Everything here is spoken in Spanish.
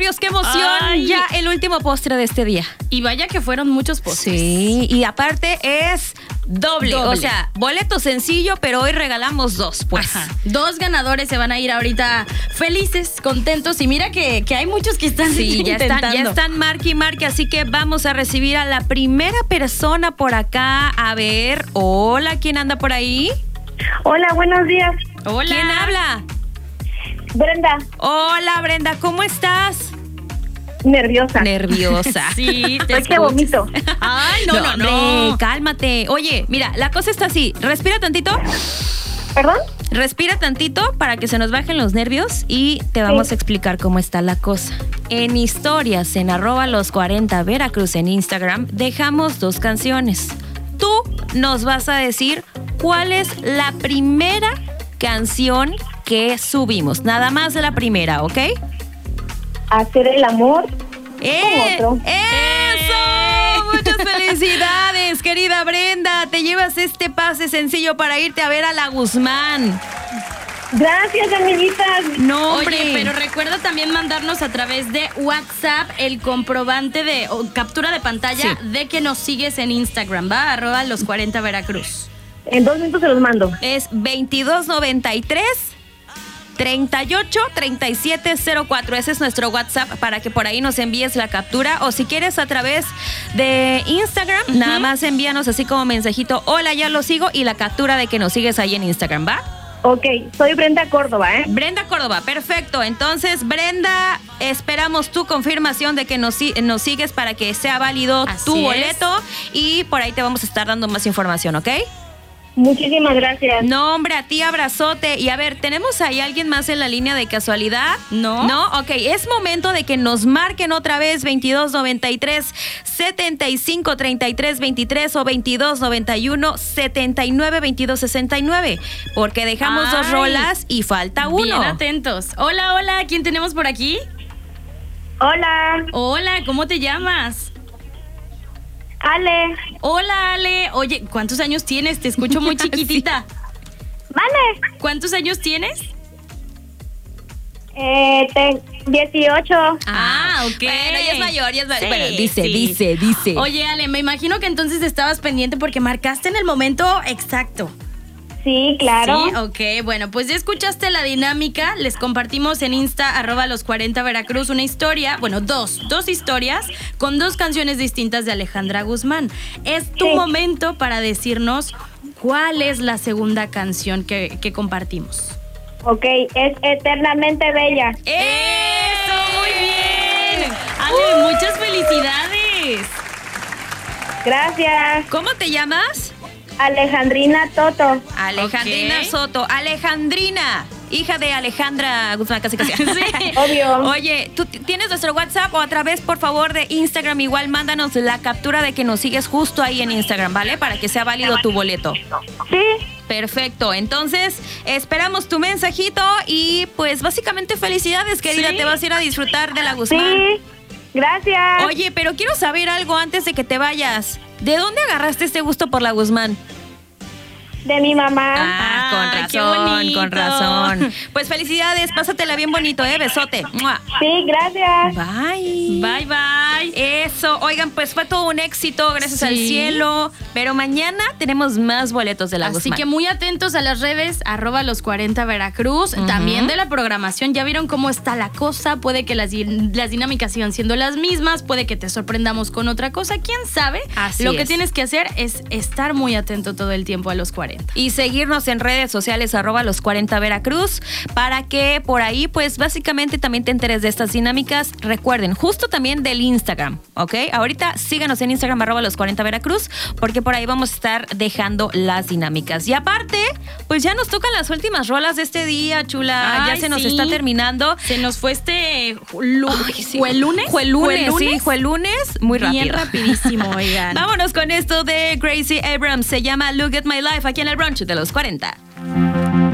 nervios, qué emoción. Ay. Ya el último postre de este día. Y vaya que fueron muchos postres. Sí, y aparte es doble. O sea, boleto sencillo, pero hoy regalamos 2, pues. Ajá. 2 ganadores se van a ir ahorita felices, contentos. Y mira que hay muchos que están intentando. Ya están marque, así que vamos a recibir a la primera persona por acá. A ver, hola, ¿quién anda por ahí? Hola, buenos días. Hola. ¿Quién habla? Brenda. Hola, Brenda, ¿cómo estás? Nerviosa. Sí, te que vomito. Ay, no. Cálmate. Oye, mira, la cosa está así. Respira tantito. ¿Perdón? Respira tantito para que se nos bajen los nervios y te vamos a explicar cómo está la cosa. En historias, en @los40 Veracruz en Instagram, dejamos 2 canciones. Tú nos vas a decir cuál es la primera canción que subimos. Nada más la primera, ¿ok? Hacer el amor con otro. ¡Eso! ¡Muchas felicidades, querida Brenda! Te llevas este pase sencillo para irte a ver a la Guzmán. Gracias, amiguitas. No, hombre. Oye, pero recuerda también mandarnos a través de WhatsApp el comprobante o captura de pantalla de que nos sigues en Instagram, ¿va? @los40 Veracruz. En 2 minutos se los mando. Es 2293 383704. Ese es nuestro WhatsApp para que por ahí nos envíes la captura. O si quieres a través de Instagram, nada más envíanos así como mensajito: hola, ya lo sigo, y la captura de que nos sigues ahí en Instagram, ¿va? Ok, soy Brenda Córdoba, Brenda Córdoba, perfecto. Entonces, Brenda, esperamos tu confirmación de que nos sigues para que sea válido tu boleto. Y por ahí te vamos a estar dando más información, ¿ok? Muchísimas gracias. No, hombre, a ti abrazote. Y a ver, ¿tenemos ahí alguien más en la línea de casualidad? ¿No? Ok, es momento de que nos marquen otra vez 2293 7533 23 o 2291 79 22 69, porque dejamos 2 rolas y falta 1. Bien atentos. Hola, ¿quién tenemos por aquí? Hola, ¿cómo te llamas? Ale. Hola, Ale. Oye, ¿cuántos años tienes? Te escucho muy chiquitita. Vale. ¿Cuántos años tienes? 18. Ok. Bueno, ya es mayor. Sí, bueno, dice. Oye, Ale, me imagino que entonces estabas pendiente porque marcaste en el momento exacto. Sí, claro. Sí, ok. Bueno, pues ya escuchaste la dinámica. Les compartimos en Insta @los40 Veracruz una historia, bueno, dos historias con 2 canciones distintas de Alejandra Guzmán. Es tu momento para decirnos cuál es la segunda canción que compartimos. Ok, es Eternamente Bella. ¡Eso! ¡Muy bien! Ale, muchas felicidades. Gracias. ¿Cómo te llamas? Alejandrina Toto. Alejandrina Soto. Alejandrina, hija de Alejandra Guzmán, casi. Sí. Obvio. Oye, ¿tú tienes nuestro WhatsApp o a través, por favor, de Instagram? Igual mándanos la captura de que nos sigues justo ahí en Instagram, ¿vale? Para que sea válido tu boleto. Sí. Perfecto, entonces esperamos tu mensajito y pues básicamente felicidades, querida. Sí. Te vas a ir a disfrutar de la Guzmán. Sí, gracias. Oye, pero quiero saber algo antes de que te vayas. ¿De dónde agarraste este gusto por la Guzmán? De mi mamá. Qué bonito. Con razón. Pues felicidades, pásatela bien bonito, besote. ¡Mua! Sí, gracias. Bye. Bye. Eso, oigan, pues fue todo un éxito, gracias al cielo. Pero mañana tenemos más boletos de la Guzmán. Así que muy atentos a las redes, @los40 Veracruz, también de la programación. Ya vieron cómo está la cosa, puede que las dinámicas sigan siendo las mismas, puede que te sorprendamos con otra cosa, quién sabe. Lo que tienes que hacer es estar muy atento todo el tiempo a los 40. Y seguirnos en redes sociales @los40 Veracruz para que por ahí pues básicamente también te enteres de estas dinámicas. Recuerden, justo también del Instagram, ¿ok? Ahorita síganos en Instagram @los40 Veracruz porque por ahí vamos a estar dejando las dinámicas. Y aparte, pues ya nos tocan las últimas rolas de este día, chula. Ay, ya se nos está terminando. Se nos fue ¿Fue el lunes? Fue el lunes, muy rápido. Bien rapidísimo, oigan. Vámonos con esto de Gracie Abrams. Se llama Look at My Life aquí en el brunch de los 40.